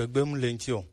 gbem le ntsi o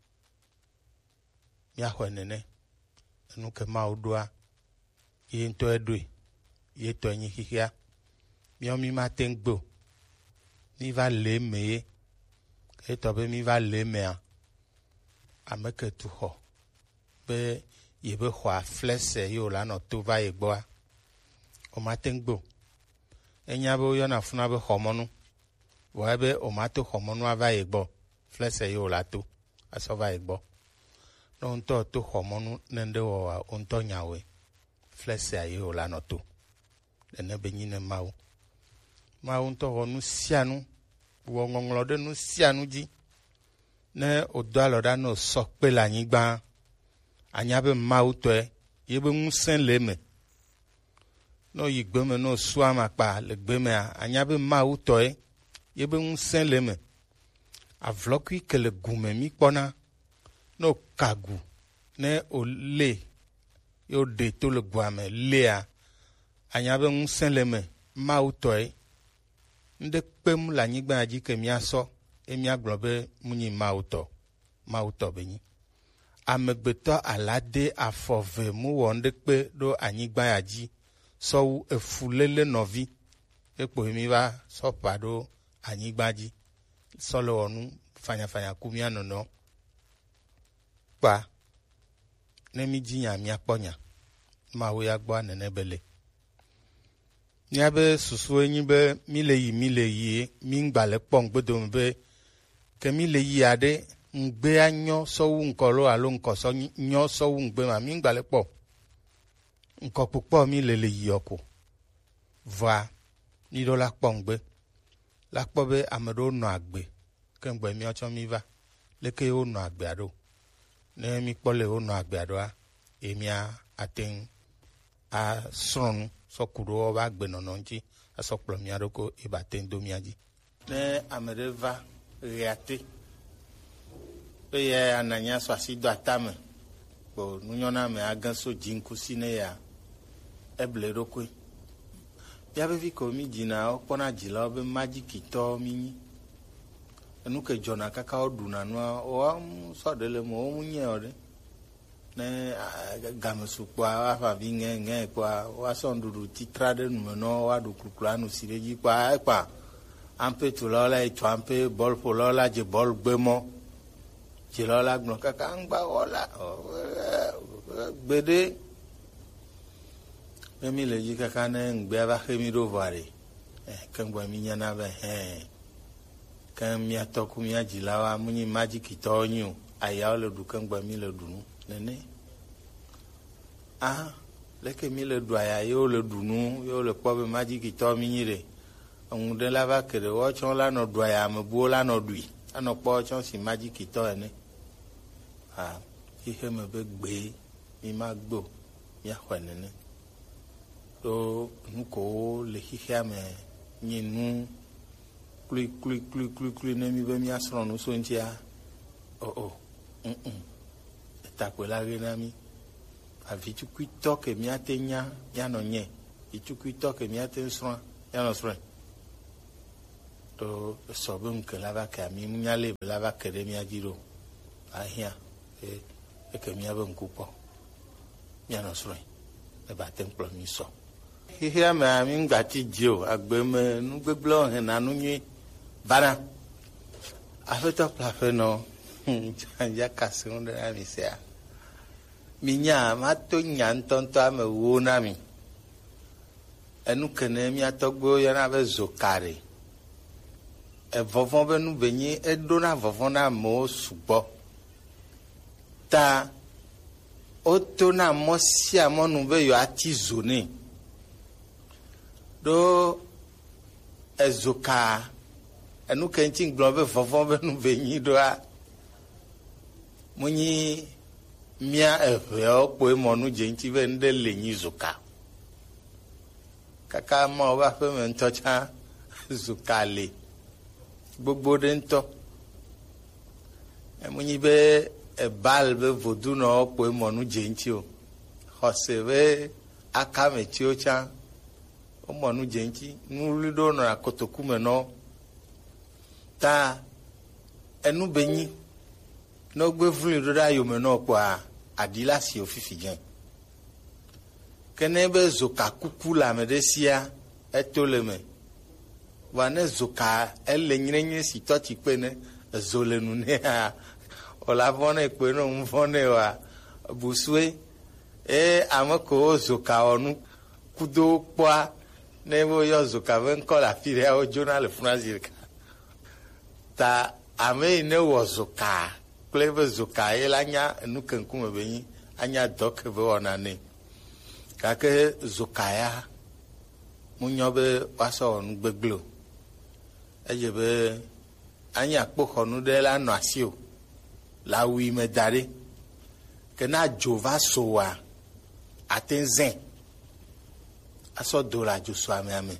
miaxɔ nene enu ke mawo ɖoa ye ŋutɔ eɖoe ye tɔ nyi xixia miawo mi mate ŋu gbe o mi va le eme ye etɔ be mi va le emea ame ke tu xɔ be yebe xɔa flese ye wòle anɔ to va ye gbɔa o mate ŋu gbe o enya be woyɔna funa be xɔmɔnu vɔ ebe o mato xɔmɔnua va ye gbɔ flese ye wòle ato asɔ va ye gbɔ ne wo ŋutɔ to xɔmɔnu ne ŋɖe wɔwa wo ŋutɔ nyawoe flesea ye wòle anɔ to nene be nyi ne mawu ŋutɔ wɔ nu sia nu wɔ ŋɔŋlɔ ɖe nu sia nu dzi ne wòdo alɔ ɖa ne wòsɔ kpe le anyigba anya be mawu tɔe ye be ŋusẽ le eme ne wòyi gbe me ne wòsu amakpa le gbe mea anya be mawu tɔe ye be ŋusẽ le eme avlɔkui ke le gu me mi kpɔna ne wòka gu ne wòle ye wòɖe to le gua me lea anya be ŋusẽ le eme mawu tɔe ŋɖe kpem le anyigba dzi ke miasɔ ye miagblɔ be munyi mawu tɔ be nyi amegbetɔ alade afɔ ve mu wɔ ŋɖe kpe ɖo anyigba ya dzi sɔwu efulele nɔvi ekpo mi va sɔ ƒa ɖo anyigba dzi sɔ le wɔ nu fanyafanya ku mia nɔnɔ kpa ne mi dzi nya miakpɔ nya mawu ya gbɔ nene be le miabe susu enyi be mi le yi mi ŋgba le kpɔ ŋgbedome be ke mi le yi aɖe ŋgbea nyɔ sɔwu ŋkɔ lo alo ŋkɔ sɔ nyɔ sɔwu ŋgbe ma mi ŋgba le kpɔ ŋkɔ kpukpɔ mi le yiyɔ ko va mi ɖo la kpɔ ŋgbe la kpɔ be ame ɖewo nɔ agbe ke ŋgbe miawo tsɔ mi va leke ye wonɔ agbea ɖo ne mi kpɔ le wonɔ agbea ɖoa ye mia ate ŋu asrɔ̃ nu sɔ ku ɖo wobe agbenɔnɔ ŋuti asɔ kplɔ mia ɖoko eba te ŋu do mia dzi ne ame ɖe va ɣea te be ye ananya sɔ asi do atame kpo nunyɔna me agẽ so dzi ŋkusi ne ya eble ɖokoe miabe vi ko mi dzina wokpɔna dzilawo be magikitɔ mi nyi enu ke dzɔna kaka wo ɖuna nua woa sɔ ɖe le mo wo mu nye o ɖe ne gamesu kpoa woafa vi ŋe kpoa woasɔ nuɖuɖu titra ɖe nume nɔ woaɖu kluklu anu si ɖe dzi kpoa ekpa ampetulawo la etsɔ ampe bɔlƒolawo la dze bɔl gbemɔ dzilawo la gblɔ kaka ŋgba wɔla gbeɖe ne mi le dzi kaka ne ŋgbea va xe mi ɖo vɔa ɖe ke ŋgbe mi nyana be ke miatɔ ku mia dzilawoa munyi magikitɔwo nyi o ayawo le ɖu ke ŋgbe mi le ɖu nu nene leke mi le ɖu aya ye wo le ɖu nu ye wo le kpɔ be magikitɔwo mi nyi ɖe ŋu ɖe la va ke ɖe woatsɔ la nɔ ɖu aya amebuwo la nɔ ɖui anɔ kpɔ tsɔ si magikitɔ ene xixe me be gbe mi ma gbo miaxɔ nene to nu ko le xixea me nye nu klui ne mi be miasrɔ̃ nu so ŋutia takwe la ɣe na mi avitsukuitɔ ke miate nya mianɔ nye vitsukuitɔ ke miate srɔ̃a mianɔ srɔ̃e to sɔ be ŋke la va ke ami nya le be la va ke ɖe mia dzi ɖo ahia eke miabe ŋku kpɔ mianɔ srɔ̃e eba te kplɔ mi sɔ xixea me ami ŋgbati dzi o agbe me nugbegblẽwo hena nu nyui vana aƒetɔ kple aƒenɔ ya kase ŋu ɖe na mi sia mi nya mato nya ŋutɔŋutɔ ame wo na mi enu kene mia tɔgbewo yɔna be zokare evɔvɔ be nu be nyi eɖona vɔvɔ na amewo sugbɔ ta wotona mɔ sia mɔnu be yewoati zo nɛ ɖo ezoka enu ke ŋuti gblɔ be vɔvɔ be nu be nyi ɖoa munyi mia eʋeawo kpoe mɔnu dze ŋuti be ŋɖe le nyi zoka kaka ma wo be aƒeme ŋutɔ tsã zoka le gbogbo ɖe ŋutɔ emunyi be ebal be vodunɔwo kpoe mɔnu dze ŋuti o xɔse be akametsiwo tsã womɔnu dze ŋuti nuwli ɖewo nɔna kotoku me nɔ ta enu benyi no gbe vuli do da yome no kwa adila si ofifi jen kene be zoka kuku la medesia etoleme wane zoka ele nyenye si toti pene zole nune ha ola vone pe no mvone wa buswe amako zoka onu kudo kwa nebo yo zoka ven kola fire o journal franzirka ta ame ne wo zoka klebe zoka elanya nuken kuma benyi anya doke be onane kake zoka ya munyobe waso onu gbeglo ejebe anya kpokonu de la no asio la wi me dare kena jova sowa atenzen aso dola jo so ame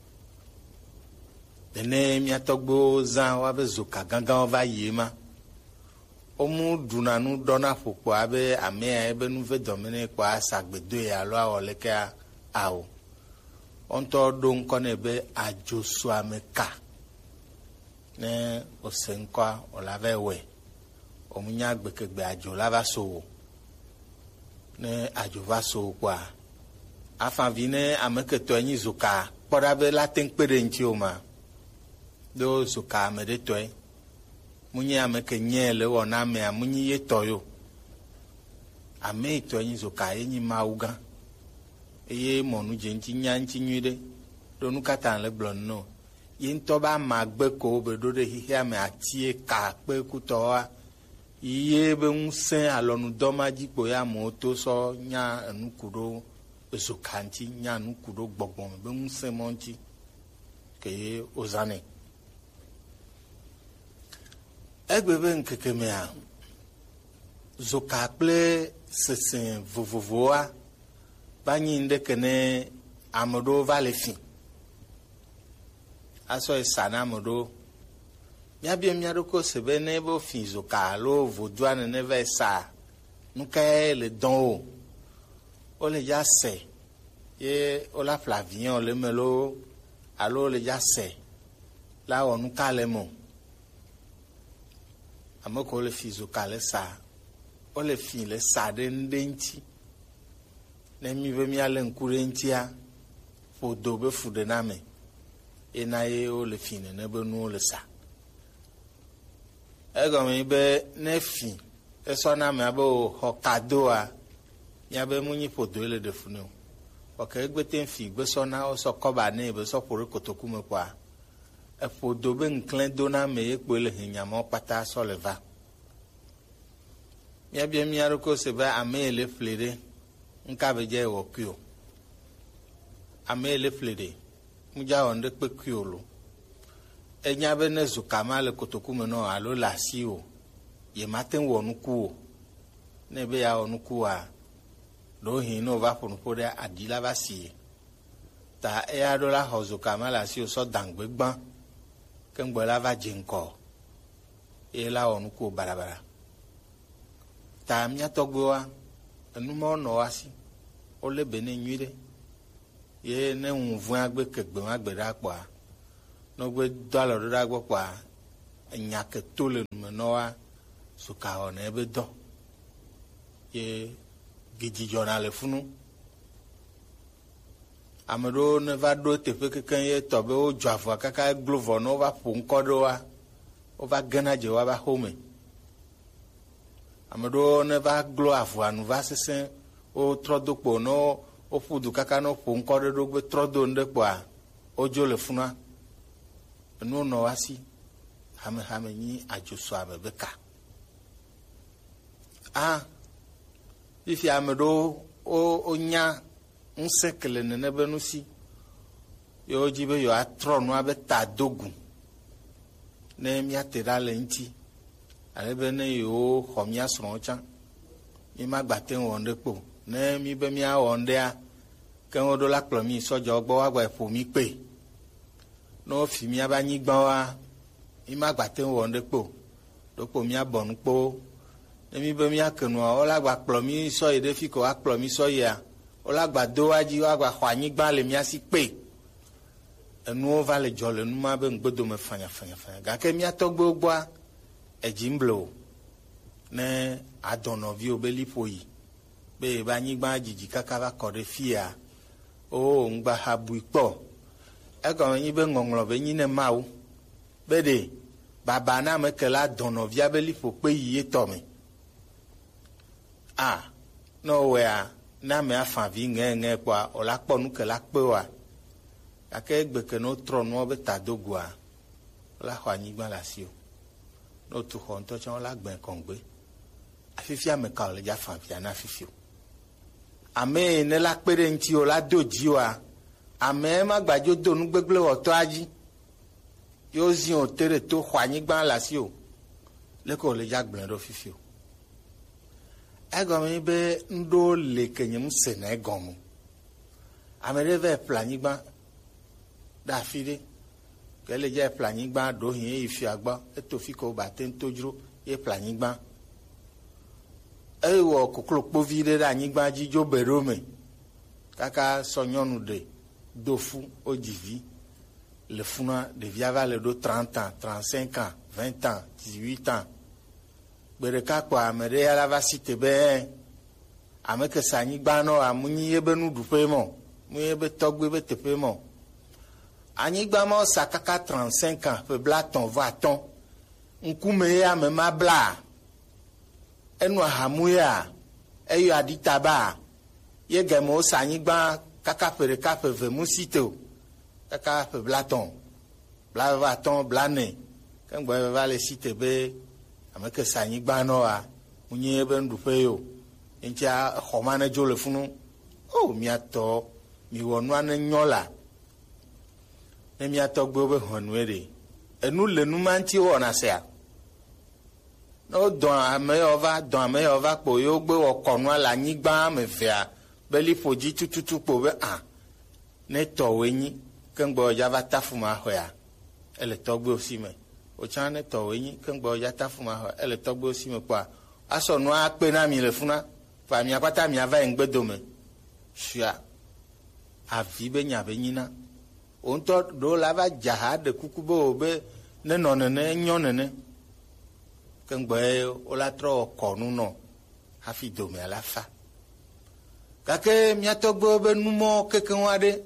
dene mi atogbo zan wa be zoka gangan va yema omu dunanu dona foko abe ame ebe nu ve domene kwa sagbedo ya lo awoleke awo onto do nkone be ajo so ameka ne osenkwa olave we omunya gbekegbe ajo lava so ne ajo va so kwa afan vine ameke to anyi zuka poda be la tenkpere nti o ma do zuka me de toy munye ameke nyele wona me amunyi ye toyo ame to anyi zuka enyi mauga eye monu jenti nyanchi nyide do nu katan le blon no yin to ba magbe ko be do de hihia me atie ka pe kutoa iye be nsen alonu domaji po ya moto so nya enukudo esokanti nya nukudo gbogbon be nsen monti ke ozane egbebe nkekeme a zokakple sesen vovovoa banyi ndekene amodo valefi aso esana amodo miabie miaroko sebe ne bo fin zokalo vodouane ne va sa nuka le don o le ya se ye o la Flavien le melo alo le ya se la o nuka le mo amoko le fin zokale sa o le fin le sa de ndenti ne mi be mi ale nkurentia fodo be fude na me ena ye o le fin ne be nu le sa ego mi be ne fin eso na me abo hokadoa ya be munyi fodo le de funu o ka egbete fin gbe so na o so koba ne be so pore kotoku me kwa e fodo be nklen do na me ekpo le hinyamo pata so leva ya bi mi aroko se ba amele flere nka be je wo kio amele flere muja onde pe kiolo enya be ne zukama le kotoku me no alo lasio ye maten wo nuku ne be ya onuku a do hin no va funu pore adila va si ta e ado la hozukama lasio so dangbe gban kengbo la va jinko e la onuku barabara ta mi atogboa enumo no asi o le bene nyire ye ne unvu agbe kegbe agbe da pa no gbe dollar do da gbo pa nya ke tole no noa suka o na ebe do ye gidi journal funu amado ne va do te pe keken ye tobe o jafo kaka glovo no va pun kodo wa o va gana je wa ba home amado ne va glo afu anu va sesen o trodopo no o fudu kaka no pun kodo do gbe trodo nde kwa o jo le funa no no wasi hame ni ajoso abebeka ifi amado o nya nsekele ne benusi yo jibe yo atro no abeta dogun ne mi atera le nti alebe ne yo khomia sroncha mi magbate wonde po ne mi be mi awonde a ke wodo la plomi sojo ogbo wa gba efo mi pe no fi mi abanyi gban wa mi magbate wonde po dopo mi abonu po ne mi be mi akenu o la gba plomi so ede fi ko akplomi so ya o la gba do aji wa gba khwanyi gban le mi asi pe enu o va le jole nu ma be ngbodo me fanya ga ke mi atogbo gba ejimblo ne adonovio belipoyi be ba nyigba jiji kaka ba kode fia o ngba habu ipo ego yin be ngonglo be yin ne mawu be de baba na me kela donovia belipo pe yi to mi no where na me afa vi nge kwa ola po nu kela pe wa ake gbe ke no tron no be tadogua la ho anyigba la si o no tu ho nto chan la gben kon gbe afifia me ka le ja fa via na afifio ame ne la pere nti o la doji wa ame ma gbajo do nu gbegble o to aji yo zin o tere to ho anyigba la si o le ko le ja gben ro fifio ego mi be ndo le kenyem se na ego mu amere ve planigba da fide kele je planigba do hin ifi agba etofiko ba ten tojuro e planigba ewo koklo povide da nyigba jijo berome kaka sonyonu de dofu ojivi le funa de viava le do 30 ans 35 ans 20 ans 18 ans bereka kwa amere ya lava site be ameke sanyigba no amunyi ebe nu dupe mo mu ebe togbe be tepe mo anyigba mo sakaka 35 ans pe blaton va ton nkume ya me ma bla enu ahamu ya eyo aditaba ye gemo sanyigba kaka pereka pe ve mu site o kaka pe blaton bla va ton blane kangbo va le site be ameke sanyigba no a munye be ndupe yo encha khomane jole funu o miato mi wonu an nyola ne miato gbo be honwere enu le nu manti wona sea no don ame ova po yo gbe okonu ala nyigba mefia beli foji tututu po be ne to wenyi kengbo java tafuma hoya ele togbe osime o chane to wenyi kengbo ya tafuma ho ele togbe osime kwa aso no akpe na mi le funa fa mi apata mi ava engbedome shia avi be nya be nyina onto do lava jahad kukubo be ne nonene nyonene kengbo o la tro konu no hafi do me ala fa kake mi atogbo be numo keken wade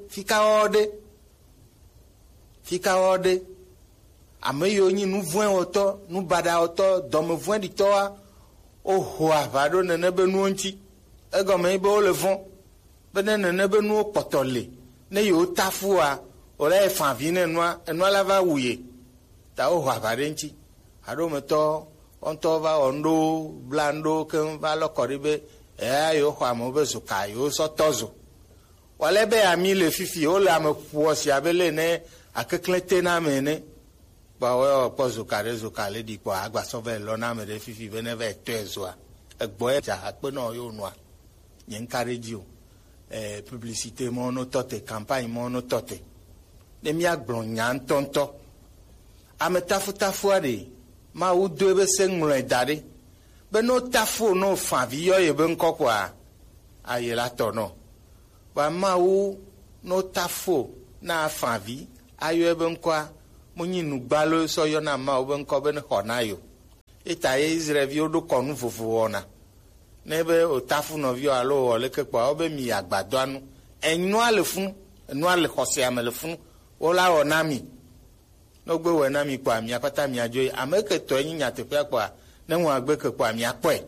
fika ode ameyo nyi nu voin oto nu bada oto do me voin di toa o ho avado nene be nu onti ego me be o le fon be nene be nu potole ne yo tafua o le fan vine noa eno la va wuye ta o ho avade nti ado me to onto va ondo blando ken va lo koribe yo ho amobe zuka yo so tozo wale be ami le fifi o la me puo si abele ne akeklete na mene ba o pozo kare zukale di kwa agba so ve lo na me de fifi be ne ve tezoa egbo e ja ape no yo noa yen encourage o publicité mo no tote campagne mo no tote de mi agbon nyan tonto ametafu ade ma u do be sengulo dade be no tafu no fa vi yo ye be nkokwa ayela tono ba ma u no tafu na fa vi ayo ebe nkwa munyi nu gbalo so yo na ma obe nko be ne honayo ita ye Israel vi odo konu fufu ona nebe o tafu no vi alo o le kepa obe mi agbado anu enu ale fun enu ale khose amele fun o la onami no gbe we na mi kwa mi apata mi ajo ameke to yin nya te pe kwa ne won agbe ke kwa mi apoe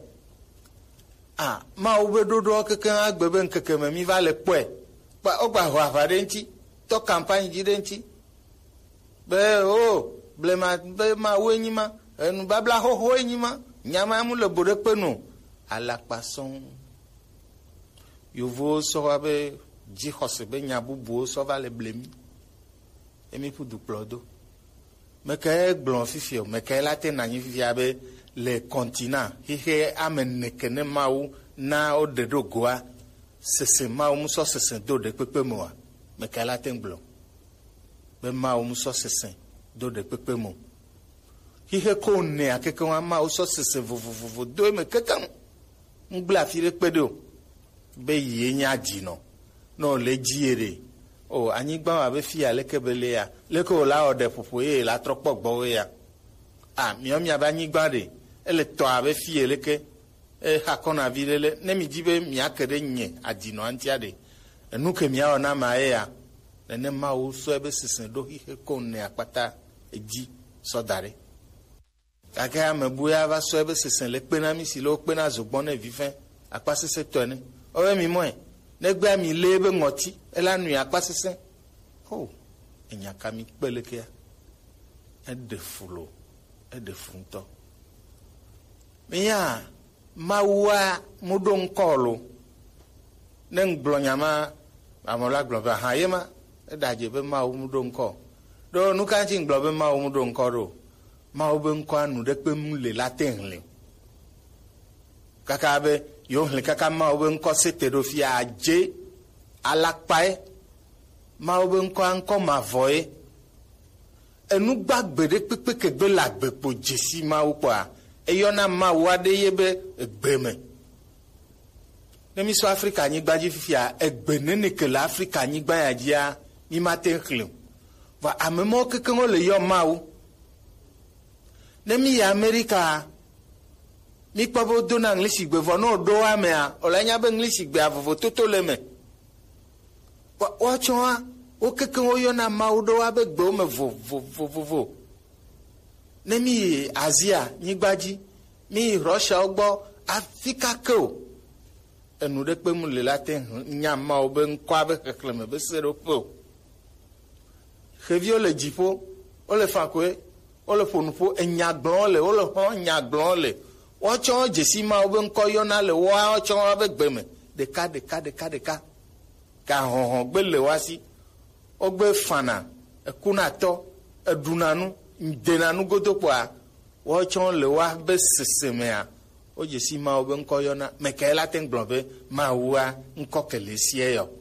ma obe dodo keke agbe be nkeke me mi va le poe pa ogba ho afade nti to campagne jide nti be blema be ma wenyima enu babla ho enyima nyama mu le bode penu ala pason yovo so abe ji hose be nyabubu so va le blemi emi pu du plodo me ka glon fifi me ka la te na fifi abe le continent hihe amene kene mawu na o de dogoa sese mawu muso sese do de pepe moa me ka la te glon be mawu muso sese do de pepe mo hihe ko ne akeke wa mawu so sese vovovo do me kekan ngla fire pedo be yenya dino no le jiere o anyi gba wa be fi ale kebele ya le ko la ode popo ye la tropo gbo ya mi aba nyigba de ele to abe fie leke hakona vilele ne mi dibe mi akede nye adino antia de enu ke mi ona ma ya ne ma wo so ebe sisen do hi ko ne akpata eji so dare kaka mebuya va so ebe sisen le pe na mi si lo pe na zogbon na vifen akpasese to ni owe mi mo ne gba mi lebe ngoti elanu akpasese oh enya ka mi peleke ya de fulo de funto miya mawa mudon kolo nen glonyama amola globa hayema daje be mawu mudon ko do nu kan tin globe mawu mudon ko do mawu be nko anu de pe mule latenle kaka be yo hle kaka mawu be nko sete do fi aje alakpae mawu be nko anko mavoe enu gbagbe de pepe kegbe la gbepo jesi mawu kwa eyona mawu ade yebe egbeme nemi so Afrika nyi gbaji fifia egbe nene ke la Afrika nyi gba ya dia mi maten khlo va amemo ke ngo le yo mawu nemi ya America mi pabo do na English gbe vo no do amea olanya be English gbe avovo toto leme wa choa o ke ngo yo na mawu do wa be gbe o me vo nemi Asia nyi gbaji mi Russia ogbo Africa ko enu de pe mu le latin nya ma o be nkwa be kekleme be sero po revio le jipo o le fakwe o le fonupo enya gbon le o le ho nya gbon le o cho jesi ma o be nko yo na le wa o cho be gbeme de ka ka ho gbe le wa si o gbe fana ekuna to edunanu ndenanu godopo a o cho le wa be sesemea o jesi ma o be nko yo na mekela ten globe ma wa nko kele sie yo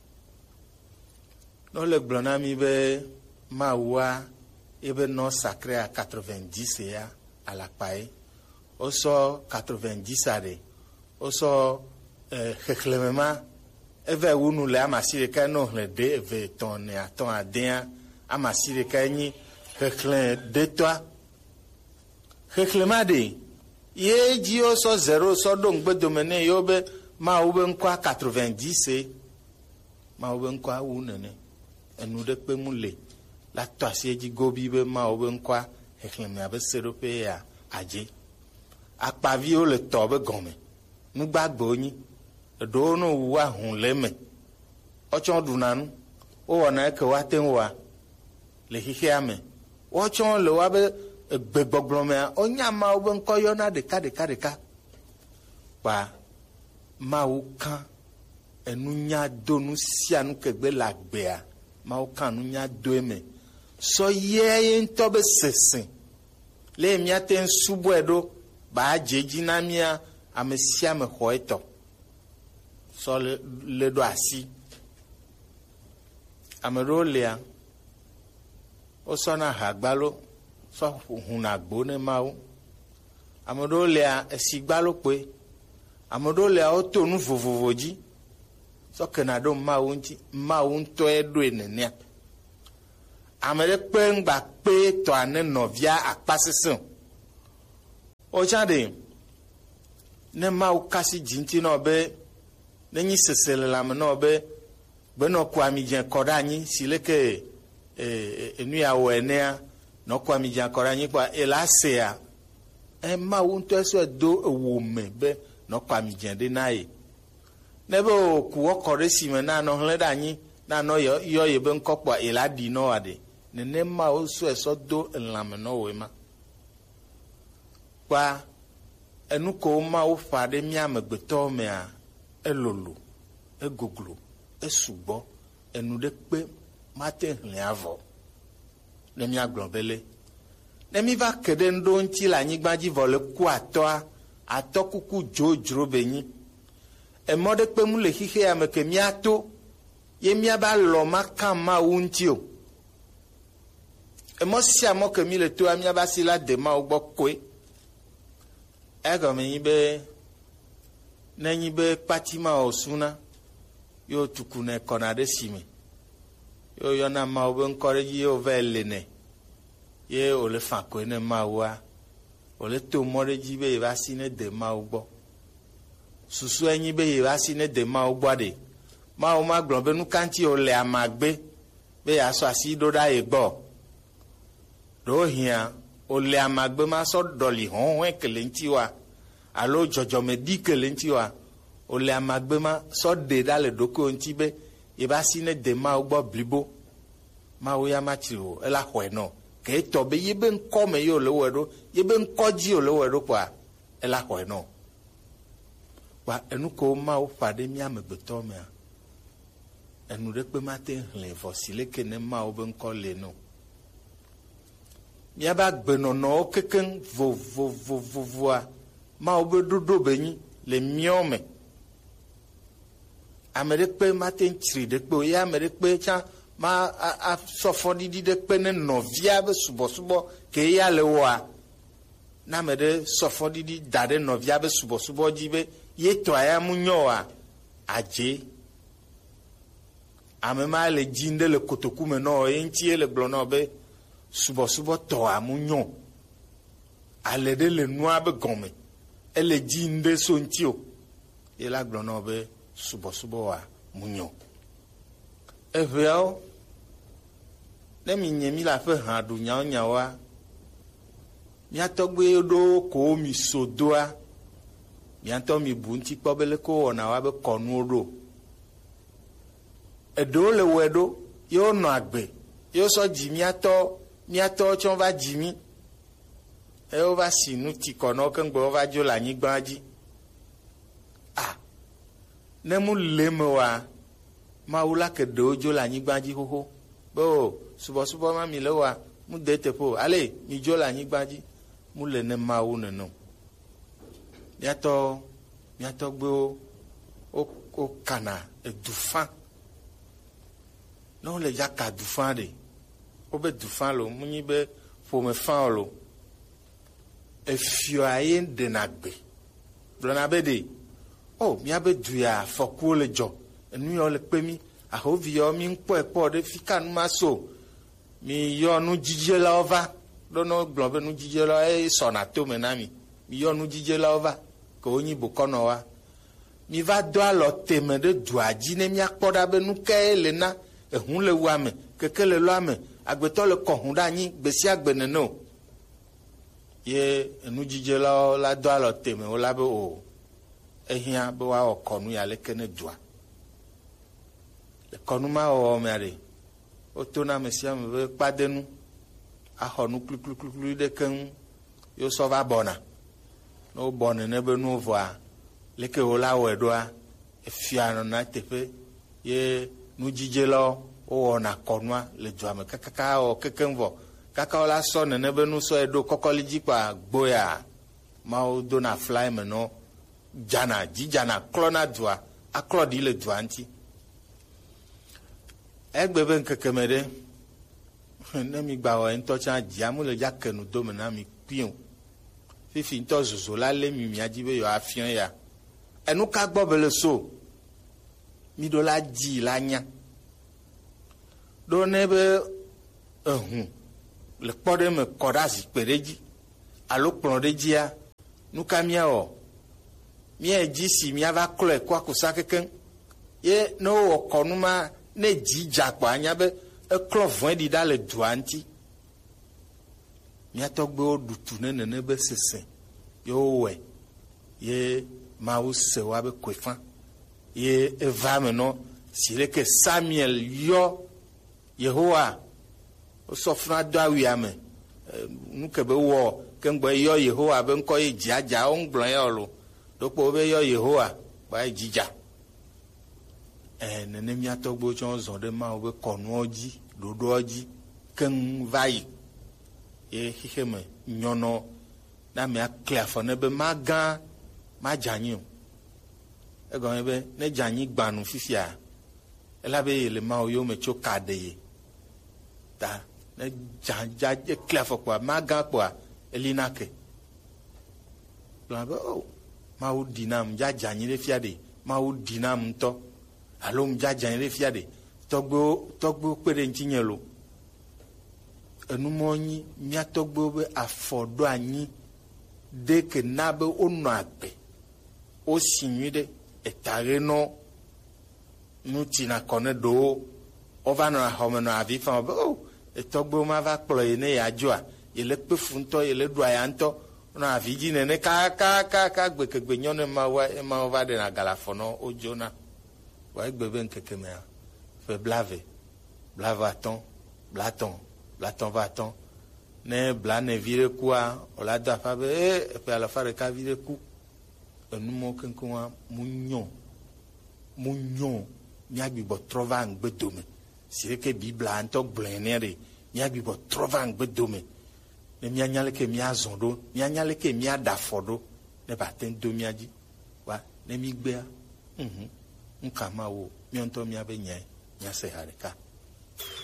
no le blona mi be ma wa ebe no sacré à 90 ya à la paille o so 90 ade o so kheklemema eve wunu le amasire ka no le de eve ton ya ton adin amasire ka ni kheklen de toi kheklemade ye ji o so 0 so do ngbe domene yo be ma wo be nkwa 90 ma wo be nkwa wu nene enu de pe mu le la to asieji gobi be ma wo be nkwa heklem ya be serope ya aje akpavi o le to be gome nu gbagbo yin do no wa hun leme o chon dunanu o wona ke wa ten wa le hihia ame o chon le wa be gbegbogbome onya ma wo be nko yo na de ka pa ma wo kan enu nya donu sianu kegbe la gbea ma wo kan nu nya do eme so ye nto be sesin le mi aten subo edo ba jeji na mia amesia me hoeto so le do asi amerolia o so na hagbalo so huna gbone mawo amerolia esigbalo pe amerolia o tonu vovovoji so kenado mawo nti mawo nto edo enenia amere pe ngba pe to ane novia akpasese o chade ne mawo kasi jinti no be nenyi sesele la me no be no kwa mi jen kodanyi sileke enu ya wenea no kwa mi jen kodanyi kwa elasea mawo nto eso do ewome be no kwa mi jen de nae nebe o ku okore si me na no hle danyi na no yo ye be nkokwa eladi no ade ne ma o so eso do enlame no we ma kwa enu ko ma o fa de mi amegbeto me a elolo egoglo esugbo enu de pe mate hle avo ne mi agbonbele ne mi va kede ndo nti la nyigbaji vole ku atokuku jojro benyi e mode pe mu le hihe ameke miato ye miaba lo makama untio e mo sia mo ke mi le to amiaba sila de ma ogbo kwe ego mi yibe nenyi be patima osuna yo tukune konade sime yo yona ma obe nkore yo velene ye ole fa ko ne mawa ole to more ji be va si ne de mawo gbo susu enyi be va si ne de mawo gbo de mawo ma gbon be nu kanti ole amagbe be aso asi do da e gbo do hia ole amagbe ma so doli hon ekele nti wa alo jojo me di kele nti wa ole amagbe ma so de dale doko nti be e va si ne de mawo gbo blibo mawo ya matiro ela hwe no ke to be yebe nko me yo le wedo yebe nko ji o le wedo kwa ela hwe no wa enu ko mawo pade mi amegbeto me enu de pe mate hlen fosile ke ne mawo be nko le no mi aba gbe no no keken vo mawo be dodo benyi le miome amere pe mate nchiri de pe ya amere pe cha ma a sofo didi de pe ne novia be subo ke ya le wa na me de sofo didi dade novia be subo jibe ye to aya munyo wa aje ame ma le jinde le kotoku me no enti le glono be subo to amunyo ale de le noa be gome ele jinde so ntio ye la glono be subo wa munyo eveo ne mi nyemi la fe hadu nyawa mi atogbe do ko mi sodoa mi anto mi bunti pobele ko ona wa be konu odo edo le wedo yo no agbe yo so ji mi ato chon va ji mi e o va sinu ti kono kan gbo va jo la yin gbaji ne mu lemewa maula ke dojo la nyigbaji hoho bo subo ma mi lewa mu dete po ale mi jo la nyigbaji mu le ne mawu ne no miato gbo o kana edufan no le jaka dufan de o be dufan lo mu ni be fo me fan lo e fio ayen de nagbe blona be de o mi abe duya foku le jo enu yo le pe mi ahovi yo mi npo epo de fika nu maso mi yo nu jije la ova dono globe nu jije la e sona to menami mi yo nu jije la ova ko onyi bukono wa mi va do alo teme de duaji ne mi akpoda be nu ke le na ehun le wa me keke le lo ame agbeto le kohun da yin gbesi agbene no ye enu jije la do alo teme o la be o ehia be wa okonu ya le kene dua le konu ma o mere o to na mesia me be padenu a honu kluklu de kan yo so va bona no bona ne be no voa le ke o la wedoa e fiano na tefe ye nu jije lo o na konwa le dua me kaka o kekenvo kaka o la so ne be nu so edo kokoliji pa gboya ma o do na fly me no jana klona dua aklodi le dua nti egbebe nkekemede ne mi gba o ento cha jiamu le jakenu do me na mi pion fifi nto zozo la le mi ajibe yo afian ya enu ka gbo bele so mi do la ji la nya do ne be le pode me kodazi pereji alo pron de jia nu ka mia o mi eji si mi ava klo kwa kusakeken ye no okonuma ne jija kwa anya be e klo vwen di dale duanti mi atogbe o dutu ne be sese yo we ye ma o se wa be kwefan ye eva me no sile ke Samuel yo Yehowa o sofra dawi ame nu ke be wo ke ngbo yo Yehowa be nko ye jaja o ngbon ye olo dopo be yo Yehowa ba jija nene mi atogbo chon zon de ma o be konu oji dodo oji ken vai e hiheme nyono na me aklia fo ne be magan ma janyi e go be ne janyi gbanu fifia e la be le ma o yo me choka de ta ne janja e klia fo kwa magan kwa elinake o ma o dinam ja janyi le fia de ma o dinam to alom jajan le fiade togbo pere ntinyelo enumɔnyi miatɔgbewo be afɔ ɖo anyi de ke na be wonɔ agbe wosi nyui ɖe eta ɣe nɔ nutina kɔ ne ɖewo wova nɔ axɔme nɔ avi fam be o etɔgbewo ma va kplɔ yi ne yeadzɔa yele kpe fu ŋutɔ yele ɖu aya ŋutɔ nɔ avi dzi nene kakakaka gbekegbe nyɔnu emawo va ɖena galafɔ nɔ wodzona wa egbe be ŋkeke mea ƒe blaatɔ̃ blaatɔ̃ ne blane vi ɖe kua wòla do aƒa be eƒe 100 vi ɖe ku enumɔ keŋkeŋa mu nyɔ miagbibɔ trɔ va ŋgbedome si ɖeke bibla ŋutɔ gblɔe nɛ ɖe miagbibɔ trɔ va ŋgbedome ne mianya leke miazɔ ɖo mianya leke miaɖa afɔ ɖo ne bate do mia dzi wa ne mi gbea nkama wo miɔntɔ miabe nyae miase ha ɖeka.